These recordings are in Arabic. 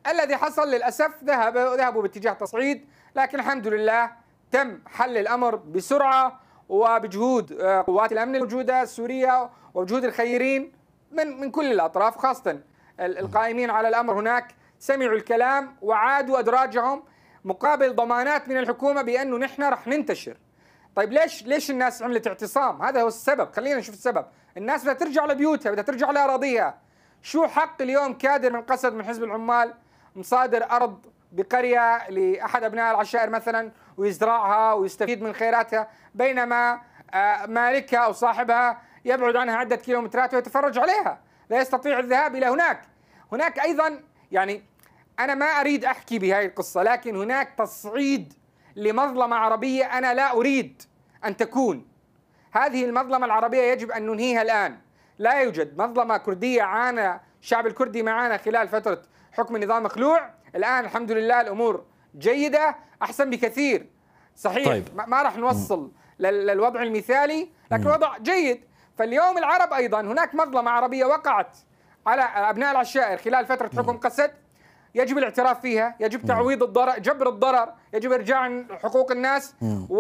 الذي حصل للأسف ذهبوا باتجاه تصعيد، لكن الحمد لله تم حل الأمر بسرعة وبجهود قوات الأمن الموجودة السورية وبجهود الخيرين من كل الأطراف، خاصة القائمين على الأمر هناك سمعوا الكلام وعادوا أدراجهم مقابل ضمانات من الحكومة بأنه نحن رح ننتشر. طيب ليش الناس عملت اعتصام؟ هذا هو السبب. خلينا نشوف السبب. الناس بدها ترجع لبيوتها، بدها ترجع لأراضيها. شو حق اليوم كادر من قسد من حزب العمال مصادر أرض بقرية لأحد أبناء العشائر مثلا ويزرعها ويستفيد من خيراتها، بينما مالكها أو صاحبها يبعد عنها عدة كيلومترات ويتفرج عليها، لا يستطيع الذهاب إلى هناك أيضا يعني أنا ما أريد أحكي بهذه القصة، لكن هناك تصعيد لمظلمة عربية أنا لا أريد أن تكون. هذه المظلمة العربية يجب أن ننهيها الآن. لا يوجد مظلمة كردية عانى الشعب الكردي معانا خلال فترة حكم النظام مخلوع. الآن الحمد لله الأمور جيدة، أحسن بكثير. صحيح طيب. ما راح نوصل للوضع المثالي، لكن الوضع جيد. فاليوم العرب أيضا هناك مظلمة عربية وقعت على أبناء العشائر خلال فترة حكم قسد، يجب الاعتراف فيها، يجب تعويض الضرر، جبر الضرر، يجب إرجاع حقوق الناس،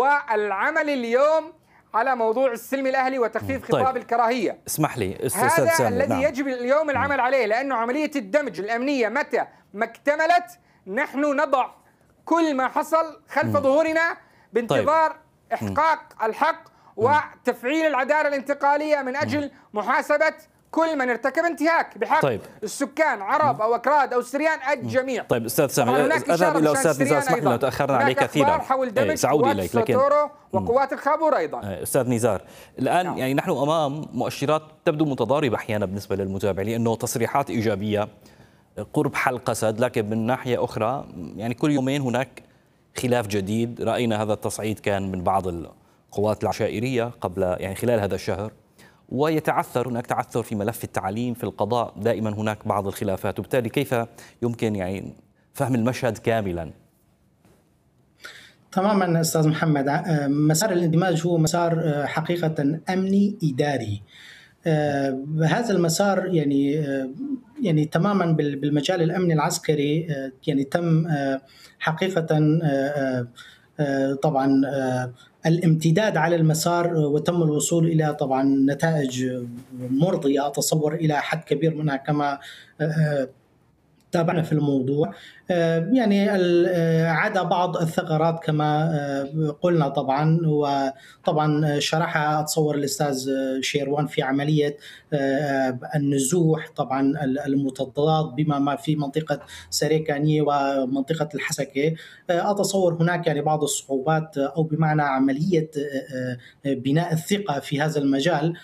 والعمل اليوم على موضوع السلم الأهلي وتخفيف خطاب طيب. الكراهية. اسمح لي هذا الذي يجب اليوم العمل عليه، لأنه عملية الدمج الأمنية متى ما اكتملت نحن نضع كل ما حصل خلف ظهورنا بانتظار طيب. إحقاق الحق وتفعيل العدالة الانتقالية من أجل محاسبة كل من ارتكب انتهاك بحق طيب. السكان عرب أو أكراد أو سريان الجميع. طيب أستاذ سامي أذهب إلى أستاذ نزار، اسمح لنا تأخرنا عليه كثيرا سأعود إليك، لكن وقوات الخابور أيضا. أستاذ نزار الآن يعني نحن أمام مؤشرات تبدو متضاربة أحيانا بالنسبة للمتابع، لأنه تصريحات إيجابية قرب حل قسد، لكن من ناحية أخرى يعني كل يومين هناك خلاف جديد. رأينا هذا التصعيد كان من بعض القوات العشائرية قبل يعني خلال هذا الشهر، ويتعثر هناك تعثر في ملف التعليم، في القضاء دائما هناك بعض الخلافات، وبالتالي كيف يمكن يعني فهم المشهد كاملا؟ تماما أستاذ محمد، مسار الاندماج هو مسار حقيقة أمني إداري. هذا المسار يعني تماما بالمجال الأمني العسكري يعني تم حقيقة طبعا الامتداد على المسار وتم الوصول إلى طبعا نتائج مرضية أتصور إلى حد كبير منها كما تابعنا في الموضوع. يعني عدا بعض الثغرات كما قلنا طبعا، وطبعا شرحها أتصور الأستاذ شيروان في عملية النزوح طبعا المتضاد بما ما في منطقة سريكانية ومنطقة الحسكة. أتصور هناك يعني بعض الصعوبات أو بمعنى عملية بناء الثقة في هذا المجال.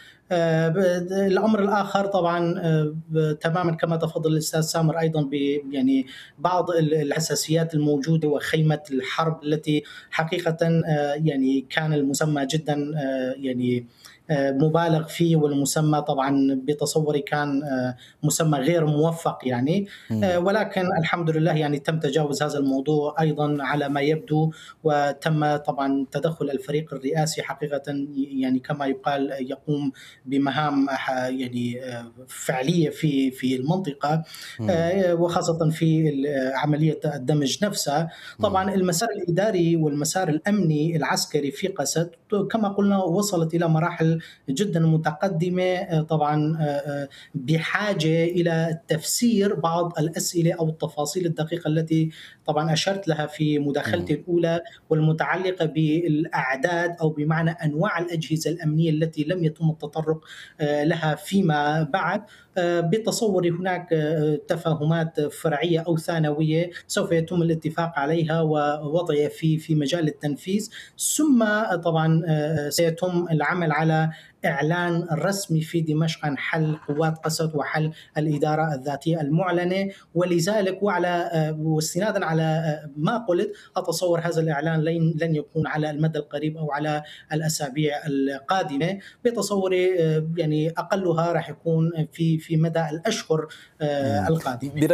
الأمر الآخر طبعا تماما كما تفضل الأستاذ سامر أيضا يعني بعض الحساسيات الموجودة وخيمة الحرب التي حقيقة يعني كان المسمى جدا يعني مبالغ فيه، والمسمى طبعا بتصوري كان مسمى غير موفق يعني، ولكن الحمد لله يعني تم تجاوز هذا الموضوع أيضا على ما يبدو، وتم طبعا تدخل الفريق الرئاسي حقيقة يعني كما يقال يقوم بمهام يعني فعلية في المنطقة، وخاصة في عملية الدمج نفسها. طبعا المسار الإداري والمسار الأمني العسكري في قسد كما قلنا وصلت إلى مراحل جدا متقدمة، طبعا بحاجة إلى تفسير بعض الأسئلة أو التفاصيل الدقيقة التي طبعا أشرت لها في مداخلتي الأولى، والمتعلقة بالأعداد أو بمعنى أنواع الأجهزة الأمنية التي لم يتم التطرق لها فيما بعد. بتصوري هناك تفاهمات فرعية أو ثانوية سوف يتم الاتفاق عليها ووضعها في مجال التنفيذ، ثم طبعا سيتم العمل على إعلان رسمي في دمشق عن حل قوات قسد وحل الإدارة الذاتية المعلنة. ولذلك واستنادا على ما قلت أتصور هذا الإعلان لن يكون على المدى القريب أو على الأسابيع القادمة، بتصوري يعني أقلها راح يكون في مدى الأشهر القادمة.